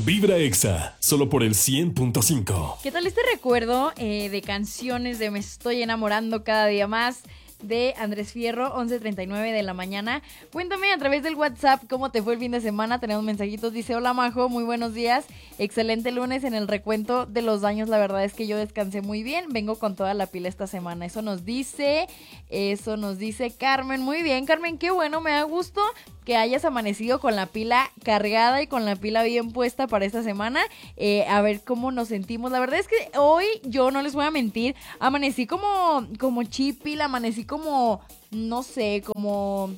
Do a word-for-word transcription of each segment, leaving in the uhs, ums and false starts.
Vibra Exa, solo por el cien punto cinco. ¿Qué tal este recuerdo eh, de canciones de Me estoy enamorando cada día más? De Andrés Fierro, once treinta y nueve de la mañana. Cuéntame a través del WhatsApp cómo te fue el fin de semana. Tenemos mensajitos, dice: hola Majo, muy buenos días, excelente lunes. En el recuento de los daños, la verdad es que yo descansé muy bien, vengo con toda la pila esta semana. Eso nos dice, eso nos dice Carmen. Muy bien, Carmen, qué bueno, me da gusto que hayas amanecido con la pila cargada y con la pila bien puesta para esta semana. Eh, a ver cómo nos sentimos. La verdad es que hoy, yo no les voy a mentir, amanecí como, como chipil, amanecí como, no sé, como,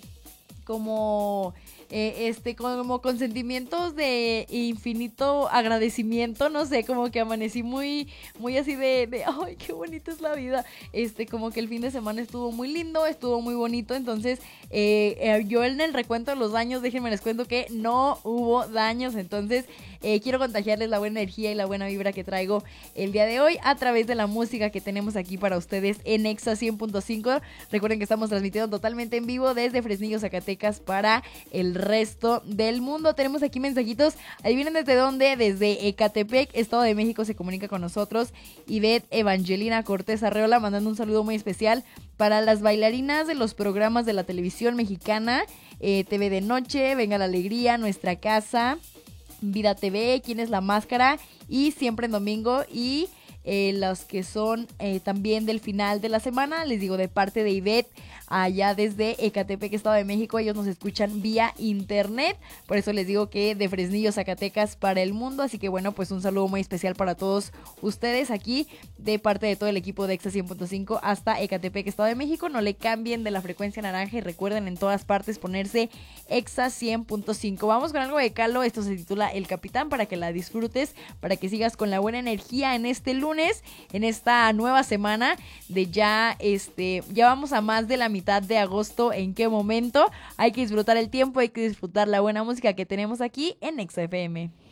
como... Eh, este, como con sentimientos de infinito agradecimiento, no sé, como que amanecí muy, muy así de, de, ay, qué bonita es la vida, este, como que el fin de semana estuvo muy lindo, estuvo muy bonito, entonces, eh, eh, yo en el recuento de los daños, déjenme les cuento que no hubo daños, entonces, eh, quiero contagiarles la buena energía y la buena vibra que traigo el día de hoy a través de la música que tenemos aquí para ustedes en Exa cien punto cinco, recuerden que estamos transmitiendo totalmente en vivo desde Fresnillo, Zacatecas para el resto del mundo. Tenemos aquí mensajitos, adivinen desde dónde, desde Ecatepec, Estado de México, se comunica con nosotros Ivette Evangelina Cortés Arreola, mandando un saludo muy especial para las bailarinas de los programas de la televisión mexicana, eh, T V de Noche, Venga la Alegría, Nuestra Casa, Vida T V, Quién es la Máscara y Siempre en Domingo, y Eh, los que son eh, también del final de la semana, les digo de parte de Ivette, allá desde Ecatepec, Estado de México. Ellos nos escuchan vía internet, por eso les digo que de Fresnillo, Zacatecas para el mundo, así que bueno, pues un saludo muy especial para todos ustedes aquí, de parte de todo el equipo de Exa cien punto cinco hasta Ecatepec, Estado de México. No le cambien de la frecuencia naranja y recuerden en todas partes ponerse Exa cien punto cinco. Vamos con algo de Calo, esto se titula El Capitán, para que la disfrutes, para que sigas con la buena energía en este lunes, en esta nueva semana de ya, este, ya vamos a más de la mitad de agosto. ¿En qué momento? Hay que disfrutar el tiempo, hay que disfrutar la buena música que tenemos aquí en Exa F M.